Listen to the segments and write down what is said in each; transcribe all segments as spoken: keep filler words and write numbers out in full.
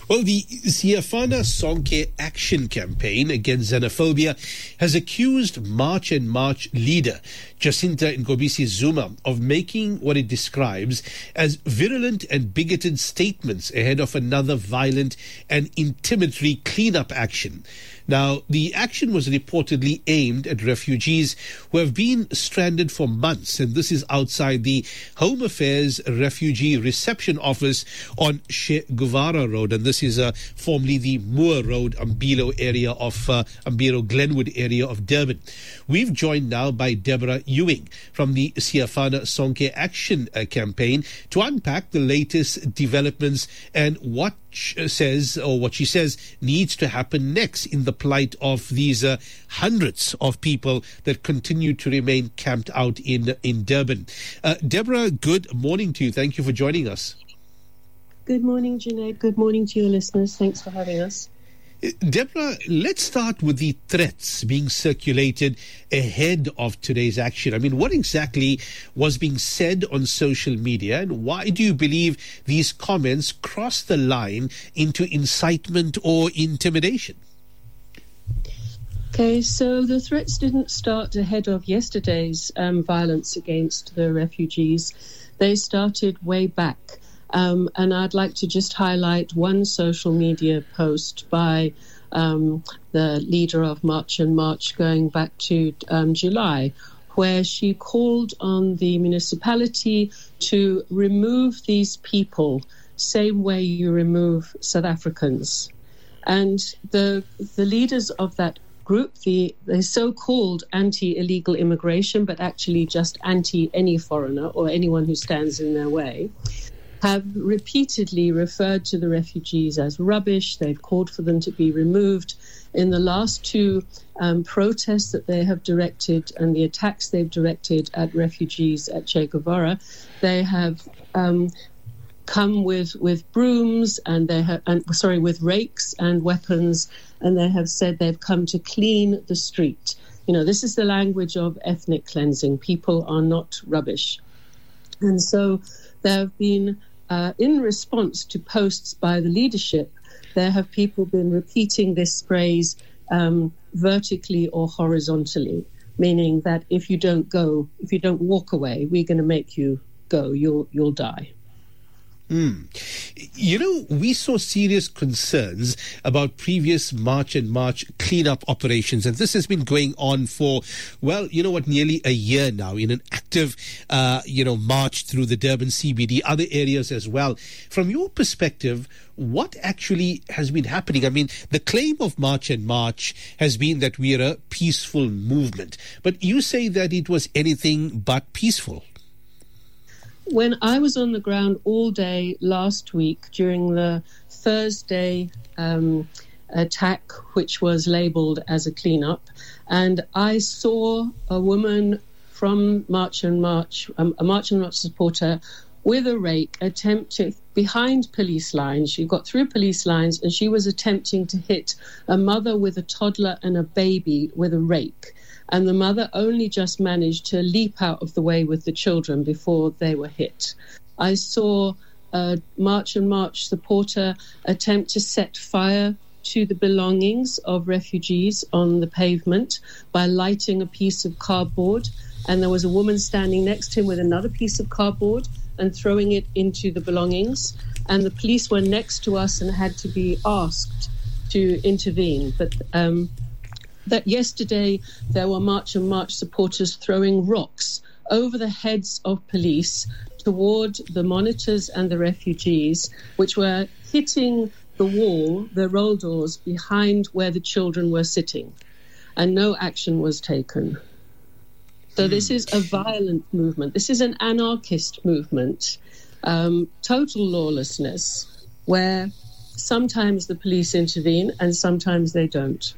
Well, the Siafana Sonke Action Campaign against xenophobia has accused March and March leader Jacinta Nkobisi Zuma of making what it describes as virulent and bigoted statements ahead of another violent and intimidatory cleanup action. Now, the action was reportedly aimed at refugees who have been stranded for months, and this is outside the Home Affairs Refugee Reception Office on Che Guevara Road, and this is uh, formerly the Moore Road, Umbilo area of uh, Umbilo Glenwood area of Durban. We've joined now by Deborah Ewing from the Siafana Sonke Action uh, Campaign to unpack the latest developments and what says, or what she says needs to happen next in the plight of these uh, hundreds of people that continue to remain camped out in in Durban. Uh, Deborah, good morning to you. Thank you for joining us. Good morning, Junaid. Good morning to your listeners. Thanks for having us. Deborah, let's start with the threats being circulated ahead of today's action. I mean, what exactly was being said on social media, and why do you believe these comments cross the line into incitement or intimidation? Okay, so the threats didn't start ahead of yesterday's um, violence against the refugees. They started way back. Um, and I'd like to just highlight one social media post by um, the leader of March and March going back to um, July, where she called on the municipality to remove these people, same way you remove South Africans. And the the leaders of that group, the, the so-called anti-illegal immigration, but actually just anti-any foreigner or anyone who stands in their way, have repeatedly referred to the refugees as rubbish. They've called for them to be removed. In the last two um, protests that they have directed and the attacks they've directed at refugees at Che Guevara, they have um, come with, with brooms and they have, and, sorry, with rakes and weapons, and they have said they've come to clean the street. You know, this is the language of ethnic cleansing. People are not rubbish. And so there have been Uh, in response to posts by the leadership, there have people been repeating this phrase um, vertically or horizontally, meaning that if you don't go, if you don't walk away, we're going to make you go, you'll, you'll die. Mm. You know, we saw serious concerns about previous March and March cleanup operations, and this has been going on for, well, you know what, nearly a year now in an active, uh, you know, march through the Durban C B D, other areas as well. From your perspective, what actually has been happening? I mean, the claim of March and March has been that we are a peaceful movement, but you say that it was anything but peaceful. When I was on the ground all day last week during the Thursday um, attack, which was labelled as a cleanup, and I saw a woman from March and March, um, a March and March supporter, with a rake attempting behind police lines. She got through police lines and she was attempting to hit a mother with a toddler and a baby with a rake. And the mother only just managed to leap out of the way with the children before they were hit. I saw a March and March supporter attempt to set fire to the belongings of refugees on the pavement by lighting a piece of cardboard. And there was a woman standing next to him with another piece of cardboard and throwing it into the belongings. And the police were next to us and had to be asked to intervene. But um, that yesterday there were March and March supporters throwing rocks over the heads of police toward the monitors and the refugees, which were hitting the wall, the roll doors behind where the children were sitting, and no action was taken. So this is a violent movement. This is an anarchist movement, um, total lawlessness, where sometimes the police intervene and sometimes they don't.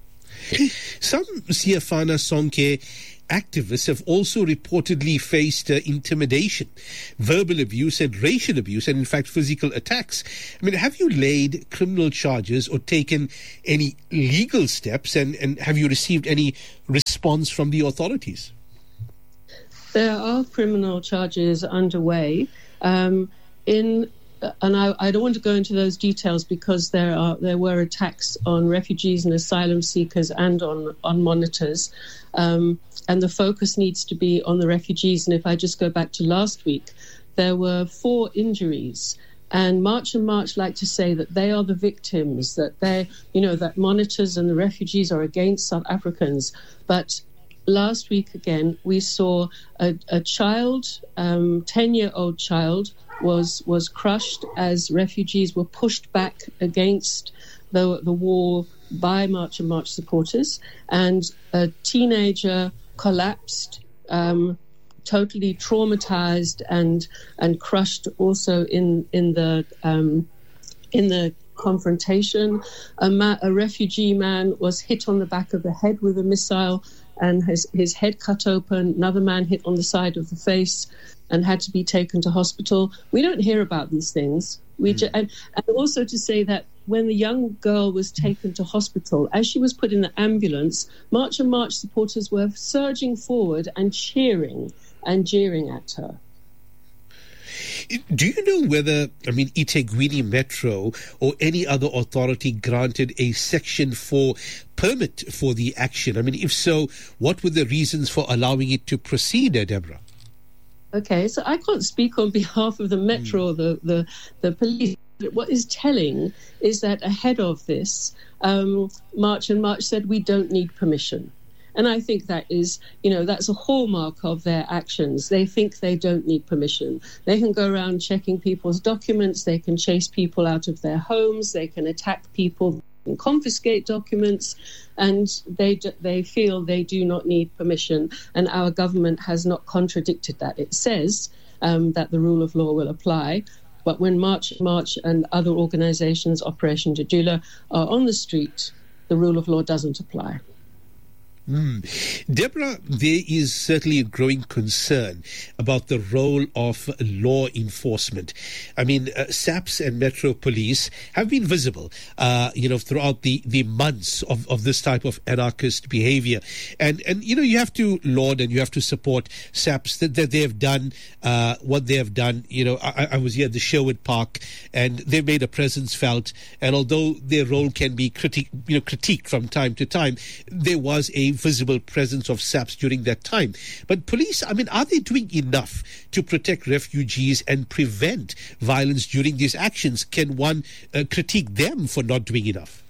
Some Siafana Sonke activists have also reportedly faced uh, intimidation, verbal abuse and racial abuse, and in fact physical attacks. I mean, have you laid criminal charges or taken any legal steps, and, and have you received any response from the authorities? There are criminal charges underway. Um, in and I, I don't want to go into those details because there are there were attacks on refugees and asylum seekers and on, on monitors. Um, and the focus needs to be on the refugees. And if I just go back to last week, there were four injuries. And March and March like to say that they are the victims, that they, you know, that monitors and the refugees are against South Africans. But last week, again, we saw a, a child, um, ten-year-old child, was was crushed as refugees were pushed back against the, the wall by March and March supporters. And a teenager collapsed, um, totally traumatized and and crushed also in, in the um, in the confrontation. A, ma- a refugee man was hit on the back of the head with a missile and his, his head cut open. Another man hit on the side of the face and had to be taken to hospital. We don't hear about these things. We mm. ju- and, and also to say that when the young girl was taken to hospital, as she was put in the ambulance, March and March supporters were surging forward and cheering and jeering at her. Do you know whether, I mean, eThekwini Metro or any other authority granted a Section four permit for the action? I mean, if so, what were the reasons for allowing it to proceed, Deborah? Okay, so I can't speak on behalf of the Metro or the, the, the police. What is telling is that ahead of this, um, March and March said we don't need permission. And I think that is, you know, that's a hallmark of their actions. They think they don't need permission. They can go around checking people's documents. They can chase people out of their homes. They can attack people and confiscate documents. And they they feel they do not need permission. And our government has not contradicted that. It says um, that the rule of law will apply. But when March, March and other organizations, Operation Jadula, are on the street, the rule of law doesn't apply. Mm. Deborah, there is certainly a growing concern about the role of law enforcement. I mean, uh, SAPS and Metro Police have been visible, uh, you know, throughout the, the months of, of this type of anarchist behavior. And, and, you know, you have to laud and you have to support SAPS that, that they have done uh, what they have done. You know, I, I was here at the Sherwood Park and they made a presence felt. And although their role can be critique, you know, critiqued from time to time, there was a visible presence of SAPS during that time. But police, I mean, are they doing enough to protect refugees and prevent violence during these actions? Can one uh, critique them for not doing enough?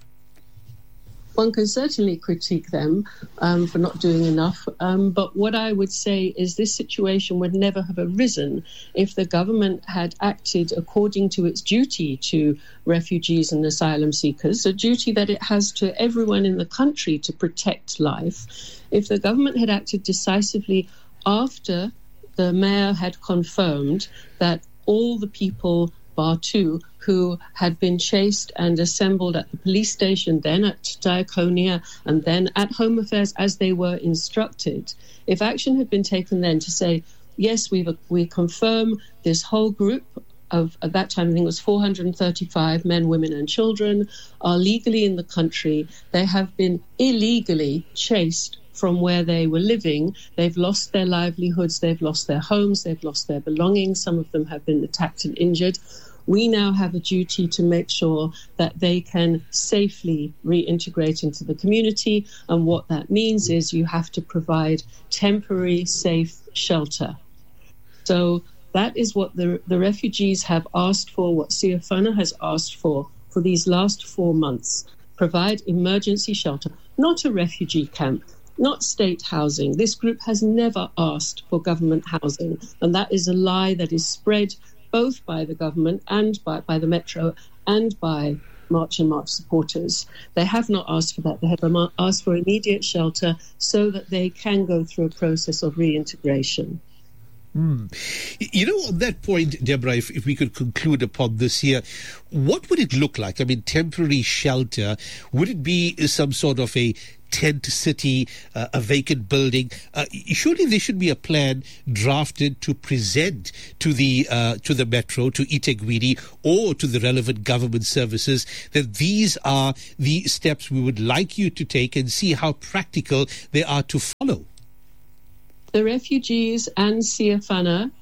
One can certainly critique them um, for not doing enough. Um, but what I would say is this situation would never have arisen if the government had acted according to its duty to refugees and asylum seekers, a duty that it has to everyone in the country to protect life. If the government had acted decisively after the mayor had confirmed that all the people bar two who had been chased and assembled at the police station, then at Diaconia, and then at Home Affairs as they were instructed. If action had been taken then to say, yes, we we confirm this whole group of, at that time, I think it was four hundred thirty-five men, women and children, are legally in the country. They have been illegally chased from where they were living. They've lost their livelihoods, they've lost their homes, they've lost their belongings. Some of them have been attacked and injured. We now have a duty to make sure that they can safely reintegrate into the community. And what that means is you have to provide temporary, safe shelter. So that is what the, the refugees have asked for, what Siafana has asked for for these last four months. Provide emergency shelter, not a refugee camp, not state housing. This group has never asked for government housing. And that is a lie that is spread both by the government and by, by the Metro and by March and March supporters. They have not asked for that. They have asked for immediate shelter so that they can go through a process of reintegration. Mm. You know, on that point, Deborah, if, if we could conclude upon this here, what would it look like? I mean, temporary shelter, would it be some sort of a tent city, uh, a vacant building? Uh, surely there should be a plan drafted to present to the uh, to the Metro, to eThekwini, or to the relevant government services that these are the steps we would like you to take and see how practical they are to follow. The refugees and Siafana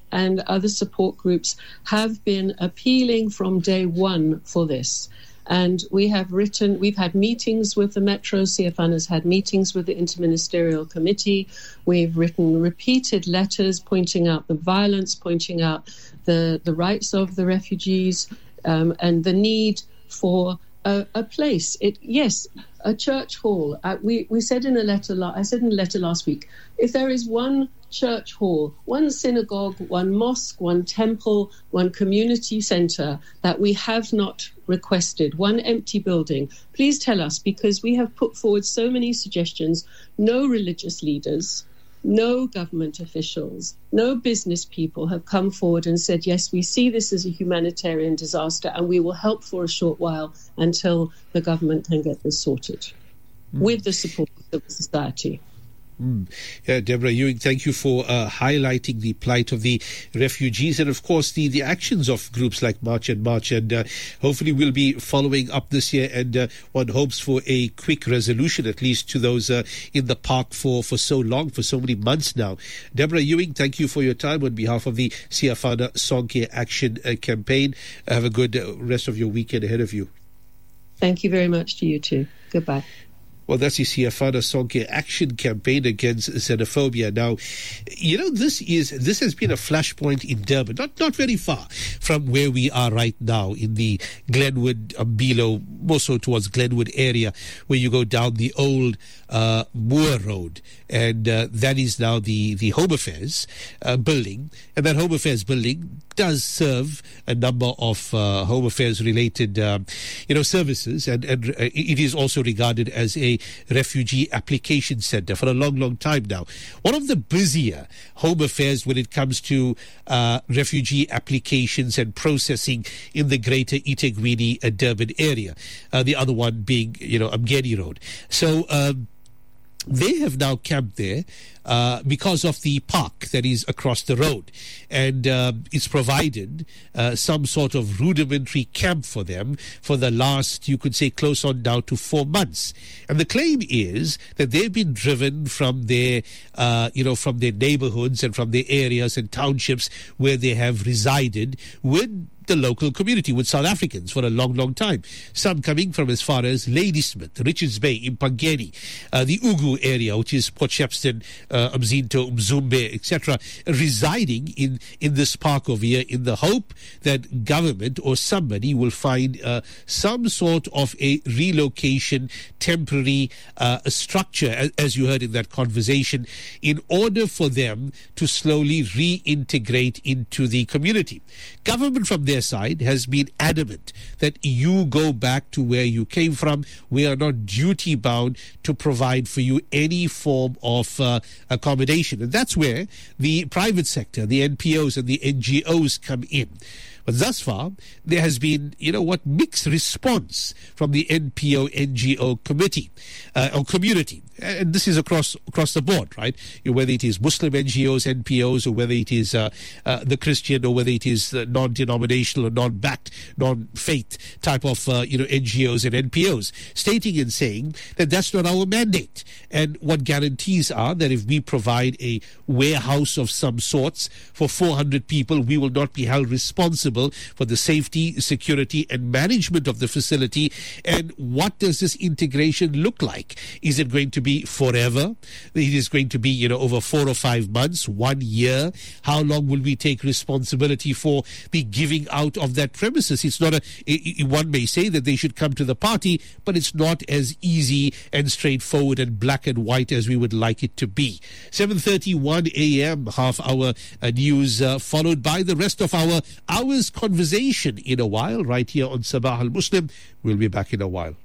and other support groups have been appealing from day one for this. And we have written, we've had meetings with the Metro, Siafana has had meetings with the Interministerial Committee. We've written repeated letters pointing out the violence, pointing out the, the rights of the refugees, um, and the need for a, a place. It, yes, a church hall. Uh, we, we said in a letter, I said in a letter last week, if there is one church hall, one synagogue, one mosque, one temple, one community centre that we have not requested, one empty building, please tell us, because we have put forward so many suggestions. No religious leaders, no government officials, no business people have come forward and said, yes, we see this as a humanitarian disaster and we will help for a short while until the government can get this sorted mm. with the support of civil society. Mm. Yeah, Deborah Ewing, thank you for uh, highlighting the plight of the refugees and, of course, the, the actions of groups like March and March. And uh, hopefully we'll be following up this year, and uh, one hopes for a quick resolution, at least to those uh, in the park for, for so long, for so many months now. Deborah Ewing, thank you for your time on behalf of the Siafana Sonke Action uh, Campaign. Have a good uh, rest of your weekend ahead of you. Thank you very much to you too. Goodbye. Well, that's the Siafana Sonke Action Campaign against xenophobia. Now, you know, this is this has been a flashpoint in Durban, not not very far from where we are right now in the Glenwood, Umbilo, more so towards Glenwood area, where you go down the old uh, Moore Road, and uh, that is now the the Home Affairs uh, building, and that Home Affairs building does serve a number of uh, Home Affairs related, um, you know, services, and, and it is also regarded as a refugee application center for a long, long time now. One of the busier Home Affairs when it comes to uh, refugee applications and processing in the greater eThekwini uh, Durban area. Uh, the other one being, you know, Umgeni Road. So, um, they have now camped there uh, because of the park that is across the road. And uh, it's provided uh, some sort of rudimentary camp for them for the last, you could say, close on now to four months. And the claim is that they've been driven from their, uh, you know, from their neighborhoods and from their areas and townships where they have resided with the local community, with South Africans for a long, long time. Some coming from as far as Ladysmith, Richards Bay, Impangeni, uh, the Ugu area, which is Port Shepstone, uh, Umzinto, Umzumbe, et cetera, residing in, in this park over here in the hope that government or somebody will find uh, some sort of a relocation, temporary uh, structure, as, as you heard in that conversation, in order for them to slowly reintegrate into the community. Government from their side has been adamant that you go back to where you came from. We are not duty bound to provide for you any form of uh, accommodation. And that's where the private sector, the N P Os and the N G Os come in. But thus far, there has been, you know what, mixed response from the N P O N G O committee uh, or community. And this is across across the board, right? You know, whether it is Muslim N G Os, N P Os, or whether it is uh, uh, the Christian, or whether it is uh, non-denominational or non-backed, non-faith type of uh, you know N G Os and N P Os, stating and saying that that's not our mandate. And what guarantees are that if we provide a warehouse of some sorts for four hundred people, we will not be held responsible for the safety, security, and management of the facility. And what does this integration look like? Is it going to be forever? It is going to be, you know, over four or five months, one year. How long will we take responsibility for the giving out of that premises? It's not a, it, one may say that they should come to the party, but it's not as easy and straightforward and black and white as we would like it to be. seven thirty-one a.m., half hour uh, news, uh, followed by the rest of our hour's conversation in a while, right here on Sabah Al Muslim. We'll be back in a while.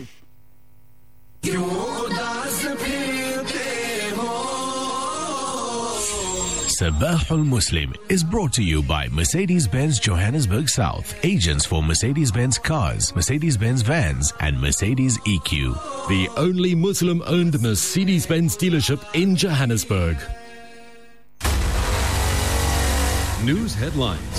Sabah Al Muslim is brought to you by Mercedes-Benz Johannesburg South, agents for Mercedes-Benz cars, Mercedes-Benz vans, and Mercedes E Q. The only Muslim-owned Mercedes-Benz dealership in Johannesburg. News headlines.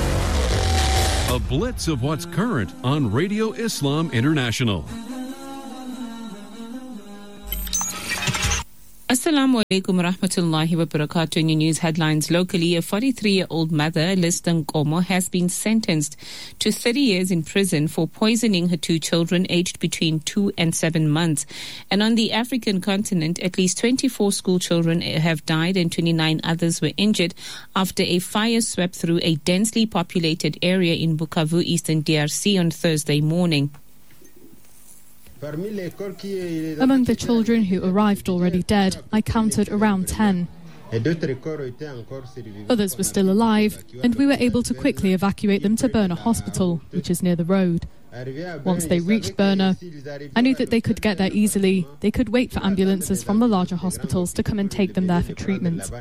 A blitz of what's current on Radio Islam International. Assalamu alaikum wa rahmatullahi wa barakatuh. In your news headlines locally, a forty-three-year-old mother, Liston Komo, has been sentenced to thirty years in prison for poisoning her two children aged between two and seven months. And on the African continent, at least twenty-four school children have died and twenty-nine others were injured after a fire swept through a densely populated area in Bukavu, eastern D R C on Thursday morning. Among the children who arrived already dead, I counted around ten. Others were still alive, and we were able to quickly evacuate them to Berna Hospital, which is near the road. Once they reached Berna, I knew that they could get there easily. They could wait for ambulances from the larger hospitals to come and take them there for treatment.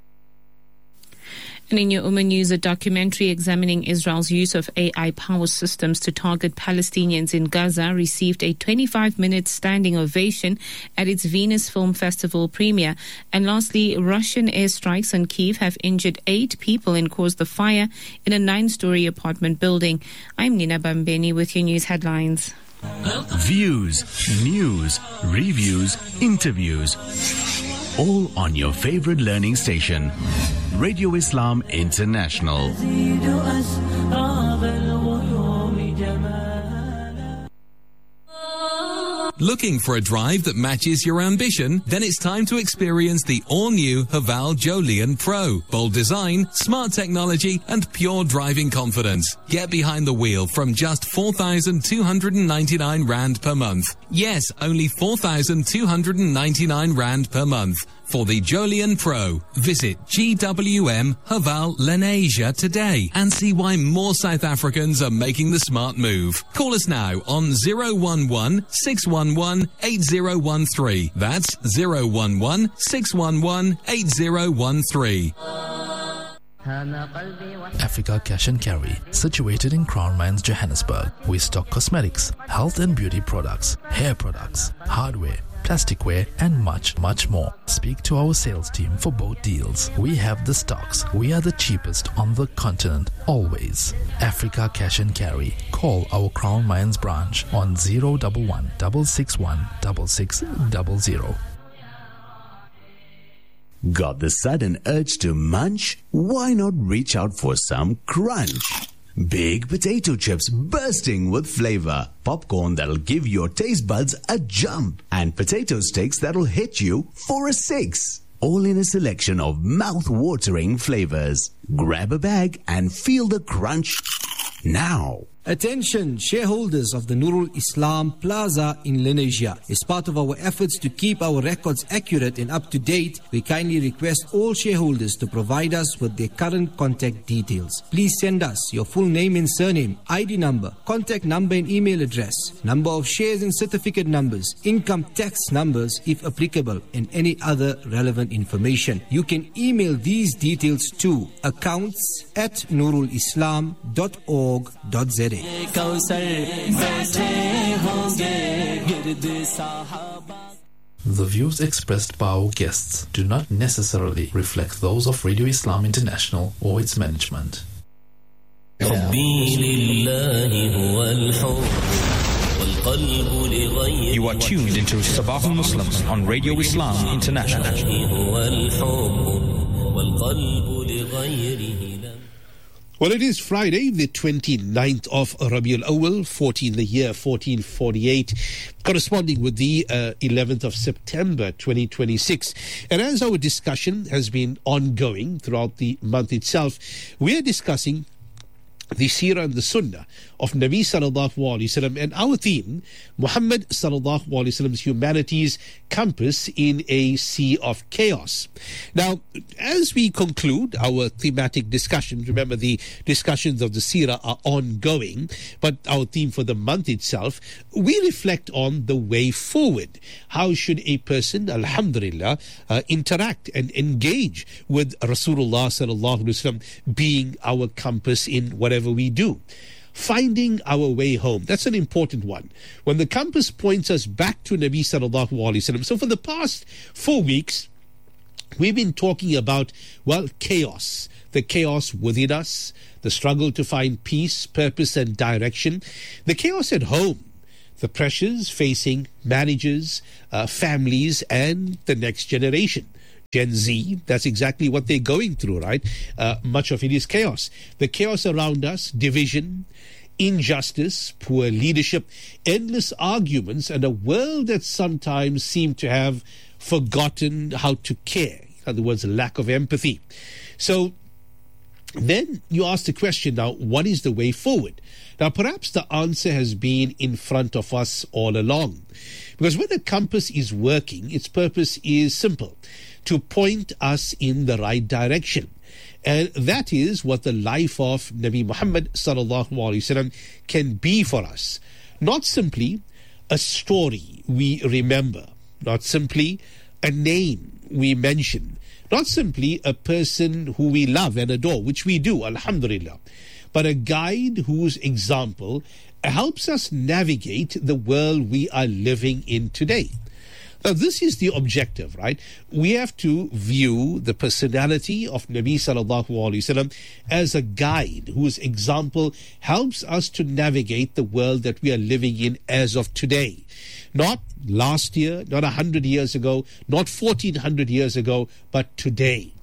And in your Ummah News, a documentary examining Israel's use of A I power systems to target Palestinians in Gaza received a twenty-five minute standing ovation at its Venus Film Festival premiere. And lastly, Russian airstrikes on Kyiv have injured eight people and caused the fire in a nine-story apartment building. I'm Nina Bambeni with your news headlines. Views, news, reviews, interviews. All on your favorite learning station, Radio Islam International. Looking for a drive that matches your ambition? Then it's time to experience the all-new Haval Jolion Pro. Bold design, smart technology, and pure driving confidence. Get behind the wheel from just four thousand two hundred ninety-nine rand per month. Yes, only four thousand two hundred ninety-nine rand per month. For the Jolion Pro, visit G W M Haval Lenasia today and see why more South Africans are making the smart move. Call us now on zero one one, six one one, eight zero one three. That's zero one one, six one one, eight zero one three. Africa Cash and Carry, situated in Crown Mines, Johannesburg. We stock cosmetics, health and beauty products, hair products, hardware, plasticware, and much, much more. Speak to our sales team for both deals. We have the stocks. We are the cheapest on the continent, always. Africa Cash and Carry. Call our Crown Mines branch on zero one one, six six one, six six zero zero. Got the sudden urge to munch? Why not reach out for some crunch? Big potato chips bursting with flavor, popcorn that'll give your taste buds a jump, and potato sticks that'll hit you for a six. All in a selection of mouth-watering flavors. Grab a bag and feel the crunch now. Attention shareholders of the Nurul Islam Plaza in Lenasia. As part of our efforts to keep our records accurate and up to date, we kindly request all shareholders to provide us with their current contact details. Please send us your full name and surname, I D number, contact number and email address, number of shares and certificate numbers, income tax numbers if applicable, and any other relevant information. You can email these details to accounts at nurul islam dot org dot z a. The views expressed by our guests do not necessarily reflect those of Radio Islam International or its management. You are tuned into Sabah al-Muslim on Radio Islam International. Well, it is Friday, the twenty-ninth of Rabiul Awal, fourteen, the year fourteen forty-eight, corresponding with the uh, eleventh of September, twenty twenty-six. And as our discussion has been ongoing throughout the month itself, we are discussing the Seerah and the Sunnah of Nabi Sallallahu Alaihi Wasallam, and our theme, Muhammad Sallallahu Alaihi Wasallam's humanity's compass in a sea of chaos. Now, as we conclude our thematic discussion, remember the discussions of the Seerah are ongoing, but our theme for the month itself, we reflect on the way forward. How should a person, alhamdulillah, uh, interact and engage with Rasulullah Sallallahu Alaihi Wasallam being our compass in whatever we do? Finding our way home, that's an important one. When the compass points us back to Nabi Sallallahu Alaihi Wasallam. So for the past four weeks, we've been talking about, well, chaos. The chaos within us, the struggle to find peace, purpose and direction. The chaos at home, the pressures facing marriages, uh, families, and the next generation. Gen Z, that's exactly what they're going through, right? Uh, much of it is chaos. The chaos around us, division, injustice, poor leadership, endless arguments, and a world that sometimes seems to have forgotten how to care. In other words, a lack of empathy. So then you ask the question, now, what is the way forward? Now, perhaps the answer has been in front of us all along. Because when a compass is working, its purpose is simple: to point us in the right direction. And that is what the life of Nabi Muhammad sallallahu alaihi wasallam can be for us. Not simply a story we remember, not simply a name we mention, not simply a person who we love and adore, which we do, alhamdulillah, but a guide whose example helps us navigate the world we are living in today. Now, this is the objective, right? We have to view the personality of Nabi sallallahu alaihi wasallam as a guide whose example helps us to navigate the world that we are living in as of today. Not last year, not a hundred years ago, not fourteen hundred years ago, but today.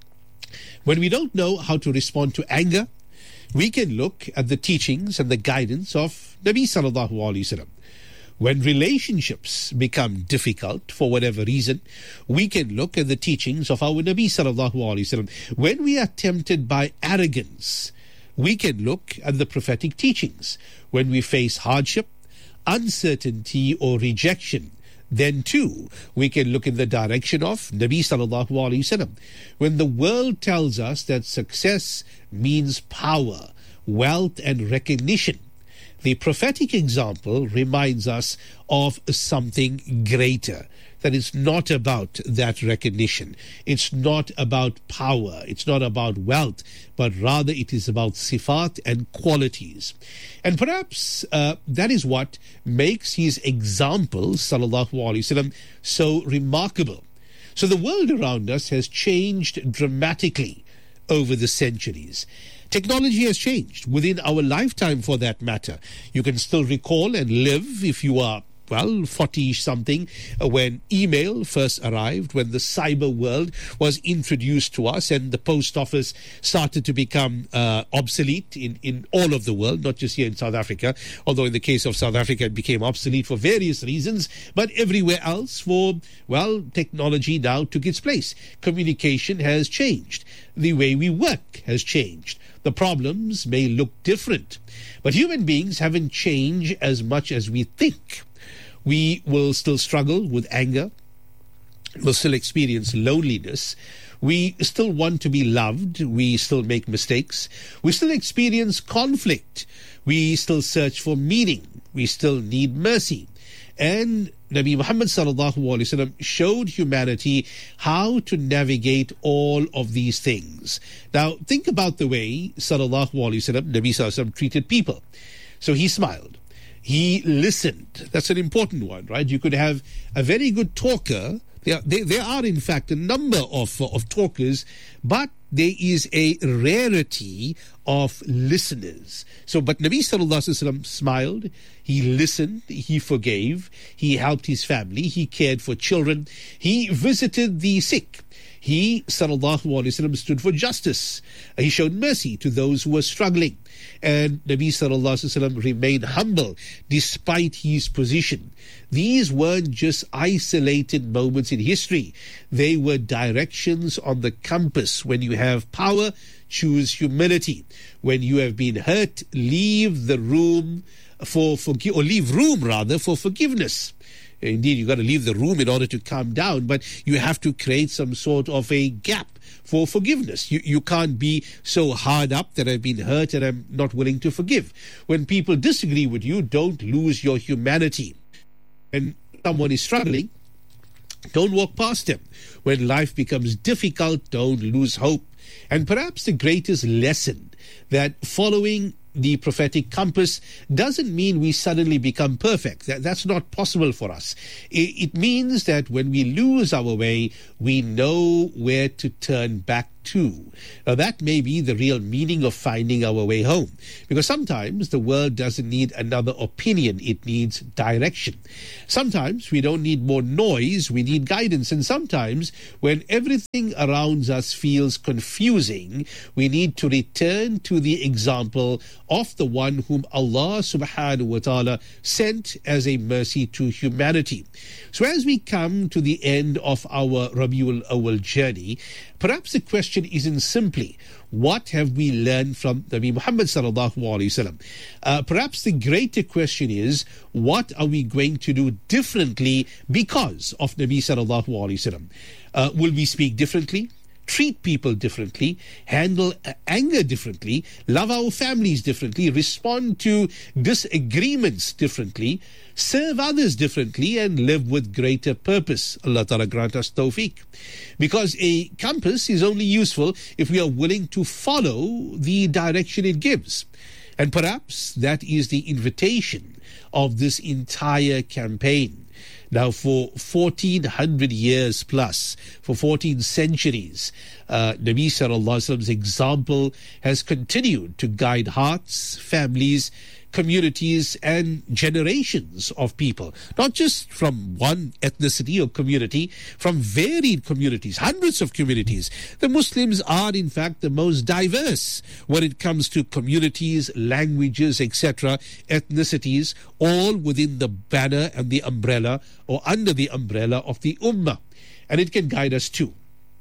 When we don't know how to respond to anger, we can look at the teachings and the guidance of Nabi sallallahu alaihi wasallam. When relationships become difficult for whatever reason, we can look at the teachings of our Nabi sallallahu alaihi wasallam. When we are tempted by arrogance, we can look at the prophetic teachings. When we face hardship, uncertainty, or rejection, then too we can look in the direction of Nabi sallallahu alaihi wasallam. When the world tells us that success means power, wealth, and recognition, the prophetic example reminds us of something greater. That it's not about that recognition. It's not about power. It's not about wealth, but rather it is about sifat and qualities. And perhaps uh, that is what makes his example, sallallahu alaihi wasallam, so remarkable. So the world around us has changed dramatically over the centuries. Technology has changed within our lifetime, for that matter. You can still recall and live, if you are, well, forty-something, uh, when email first arrived, when the cyber world was introduced to us and the post office started to become uh, obsolete in, in all of the world, not just here in South Africa, although in the case of South Africa it became obsolete for various reasons, but everywhere else for, well, technology now took its place. Communication has changed. The way we work has changed. The problems may look different, but human beings haven't changed as much as we think. We will still struggle with anger. We'll still experience loneliness. We still want to be loved. We still make mistakes. We still experience conflict. We still search for meaning. We still need mercy. And Nabi Muhammad sallallahu alaihi wasallam showed humanity how to navigate all of these things. Now, think about the way sallallahu alaihi wasallam, Nabi sallallahu alaihi wasallam, treated people. So he smiled. He listened. That's an important one, right? You could have a very good talker. There, there, there are, in fact, a number of, of talkers, but there is a rarity of listeners. So, but Nabi sallallahu alaihi wasallam smiled, he listened, he forgave, he helped his family, he cared for children, he visited the sick. He, sallallahu alaihi wasallam, stood for justice. He showed mercy to those who were struggling. And Nabi sallallahu alaihi wasallam remained humble despite his position. These weren't just isolated moments in history. They were directions on the compass. When you have power, choose humility. When you have been hurt, leave the room for forgive, or leave room rather for forgiveness. Indeed, you've got to leave the room in order to calm down, but you have to create some sort of a gap for forgiveness. You, you can't be so hard up that I've been hurt and I'm not willing to forgive. When people disagree with you, don't lose your humanity. When someone is struggling, don't walk past them. When life becomes difficult, don't lose hope. And perhaps the greatest lesson, that following the prophetic compass doesn't mean we suddenly become perfect. That, that's not possible for us. It, it means that when we lose our way, we know where to turn back too. Now, that may be the real meaning of finding our way home, because sometimes the world doesn't need another opinion, it needs direction. Sometimes we don't need more noise, we need guidance. And sometimes when everything around us feels confusing, we need to return to the example of the one whom Allah subhanahu wa ta'ala sent as a mercy to humanity. So as we come to the end of our Rabiul Awwal journey, perhaps the question isn't simply, what have we learned from Nabi Muhammad sallallahu alaihi wasallam? Uh, perhaps the greater question is, what are we going to do differently because of Nabi sallallahu alaihi wasallam? Uh, will we speak differently? Treat people differently, handle anger differently, love our families differently, respond to disagreements differently, serve others differently, and live with greater purpose. Allah Ta'ala grant us tawfiq. Because a compass is only useful if we are willing to follow the direction it gives. And perhaps that is the invitation of this entire campaign. Now, for fourteen hundred years plus, for fourteen centuries, uh, Nabi Sallallahu Alaihi Wasallam's example has continued to guide hearts, families, communities, and generations of people, not just from one ethnicity or community, from varied communities, hundreds of communities. The Muslims are, in fact, the most diverse when it comes to communities, languages, et cetera, ethnicities, all within the banner and the umbrella or under the umbrella of the Ummah. And it can guide us too.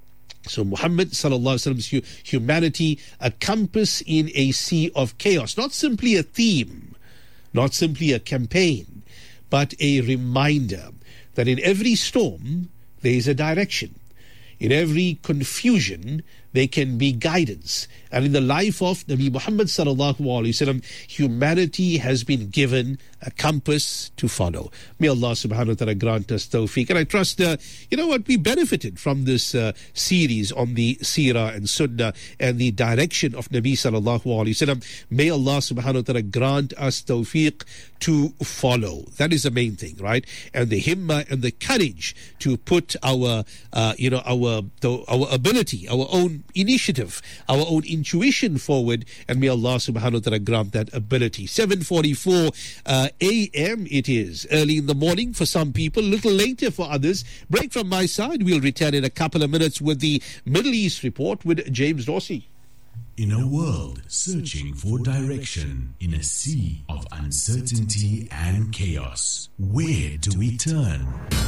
So Muhammad sallallahu alaihi wasallam's humanity, a compass in a sea of chaos, not simply a theme, not simply a campaign, but a reminder that in every storm there is a direction. In every confusion there can be guidance. And in the life of Nabi Muhammad sallallahu alaihi wasallam, humanity has been given a compass to follow. May Allah subhanahu wa ta'ala grant us tawfiq. And I trust, uh, you know what, we benefited from this uh, series on the seerah and sunnah and the direction of Nabi sallallahu alaihi wasallam. May Allah subhanahu wa ta'ala grant us tawfiq to follow. That is the main thing, right? And the himmah and the courage to put our, uh, you know, our, the, our ability, our own initiative, our own intuition forward, and may Allah subhanahu wa ta'ala grant that ability. seven forty-four uh, a m it is, early in the morning for some people, little later for others. Break from my side. We'll return in a couple of minutes with the Middle East report with James Dorsey. In a world searching for direction, in a sea of uncertainty and chaos, where do we turn?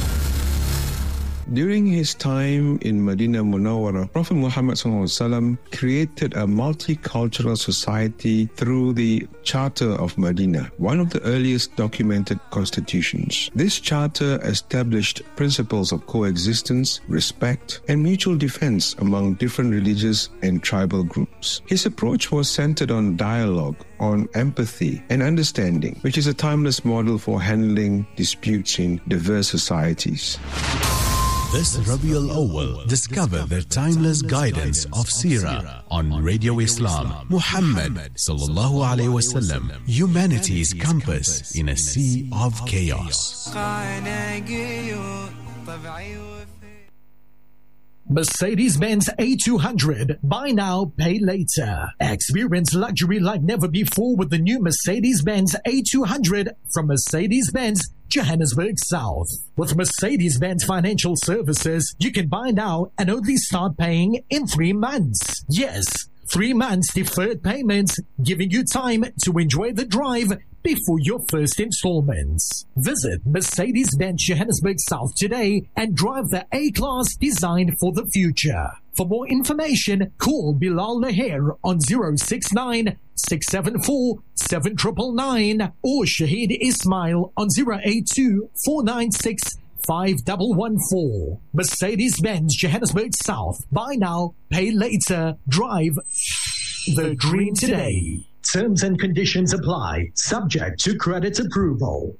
During his time in Medina Munawwara, Prophet Muhammad created a multicultural society through the Charter of Medina, one of the earliest documented constitutions. This charter established principles of coexistence, respect, and mutual defense among different religious and tribal groups. His approach was centered on dialogue, on empathy and understanding, which is a timeless model for handling disputes in diverse societies. This Rabiul Awwal, discover the timeless guidance of Seerah on Radio Islam. Muhammad sallallahu alaihi wasallam, humanity's compass in a sea of chaos. Mercedes-Benz A two hundred. Buy now, pay later. Experience luxury like never before with the new Mercedes-Benz A two hundred from Mercedes-Benz Johannesburg South. With Mercedes-Benz Financial Services, you can buy now and only start paying in three months. Yes, three months deferred payments, giving you time to enjoy the drive before your first installments. Visit Mercedes-Benz Johannesburg South today and drive the A-Class designed for the future. For more information, call Bilal Lahir on zero six nine, six seven four, seven nine nine nine or Shahid Ismail on zero eight two, four nine six, five one one four. Mercedes-Benz Johannesburg South. Buy now, pay later. Drive the dream today. Terms and conditions apply, subject to credit approval.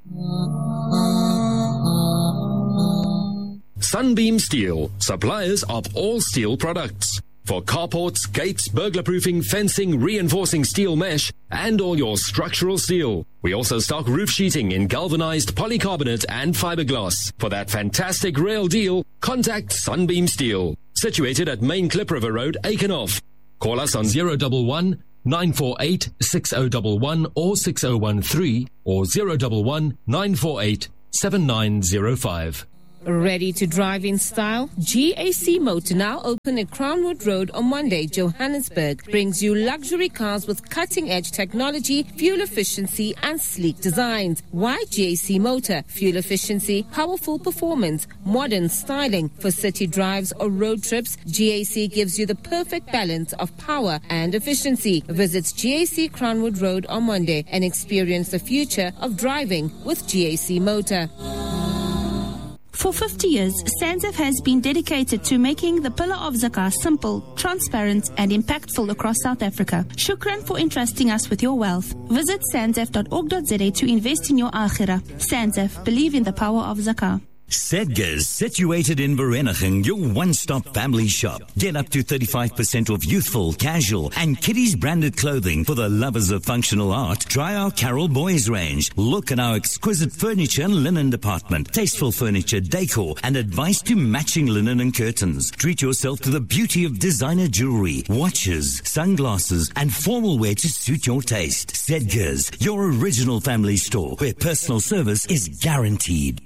Sunbeam Steel, suppliers of all steel products. For carports, gates, burglar-proofing, fencing, reinforcing steel mesh, and all your structural steel. We also stock roof sheeting in galvanized polycarbonate and fiberglass. For that fantastic rail deal, contact Sunbeam Steel. situated at Main Klip River Road, Aikenhof. Call us on zero one one, nine four eight, six zero one one or six zero one three or zero one one, nine four eight, seven nine zero five. Ready to drive in style? G A C Motor, now open at Crownwood Road on Monday, Johannesburg, brings you luxury cars with cutting-edge technology, fuel efficiency and sleek designs. Why G A C Motor? Fuel efficiency, powerful performance, modern styling. For city drives or road trips, G A C gives you the perfect balance of power and efficiency. Visit G A C Crownwood Road on Monday and experience the future of driving with G A C Motor. For fifty years, SANZAF has been dedicated to making the pillar of zakah simple, transparent and impactful across South Africa. Shukran for entrusting us with your wealth. Visit sanzaf dot org dot za to invest in your akhirah. SANZAF, believe in the power of zakah. Sedgars, situated in Vereeniging, your one-stop family shop. Get up to thirty-five percent off youthful, casual and kiddies branded clothing for the lovers of functional art. Try our Carol Boys range. Look at our exquisite furniture and linen department. Tasteful furniture, decor and advice to matching linen and curtains. Treat yourself to the beauty of designer jewelry, watches, sunglasses and formal wear to suit your taste. Sedgars, your original family store where personal service is guaranteed.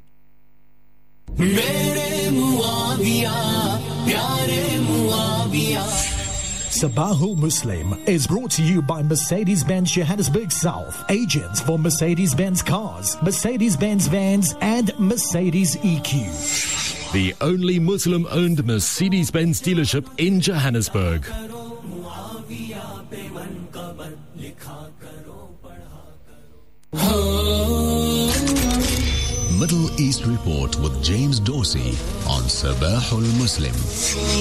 Sabahul Muslim is brought to you by Mercedes-Benz Johannesburg South, agents for Mercedes-Benz cars, Mercedes-Benz vans and Mercedes E Q. The only Muslim-owned Mercedes-Benz dealership in Johannesburg. Middle East Report with James Dorsey on Sabahul Muslim.